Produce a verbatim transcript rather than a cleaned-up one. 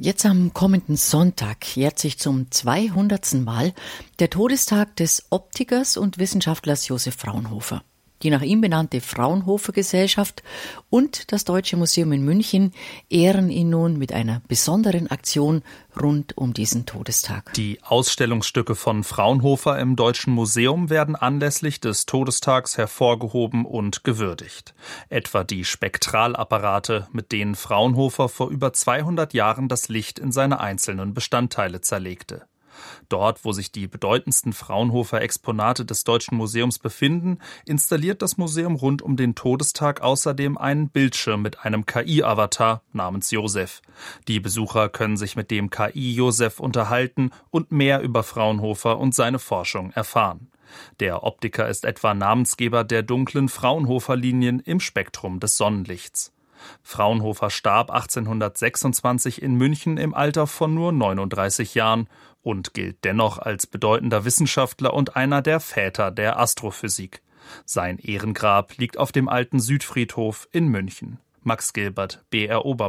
Jetzt am kommenden Sonntag jährt sich zum zweihundertsten Mal der Todestag des Optikers und Wissenschaftlers Josef Fraunhofer. Die nach ihm benannte Fraunhofer-Gesellschaft und das Deutsche Museum in München ehren ihn nun mit einer besonderen Aktion rund um diesen Todestag. Die Ausstellungsstücke von Fraunhofer im Deutschen Museum werden anlässlich des Todestags hervorgehoben und gewürdigt. Etwa die Spektralapparate, mit denen Fraunhofer vor über zweihundert Jahren das Licht in seine einzelnen Bestandteile zerlegte. Dort, wo sich die bedeutendsten Fraunhofer-Exponate des Deutschen Museums befinden, installiert das Museum rund um den Todestag außerdem einen Bildschirm mit einem K I-Avatar namens Josef. Die Besucher können sich mit dem K I-Josef unterhalten und mehr über Fraunhofer und seine Forschung erfahren. Der Optiker ist etwa Namensgeber der dunklen Fraunhofer-Linien im Spektrum des Sonnenlichts. Fraunhofer starb achtzehnhundertsechsundzwanzig in München im Alter von nur neununddreißig Jahren und gilt dennoch als bedeutender Wissenschaftler und einer der Väter der Astrophysik. Sein Ehrengrab liegt auf dem alten Südfriedhof in München. Max Gilbert, B R Oberbayern.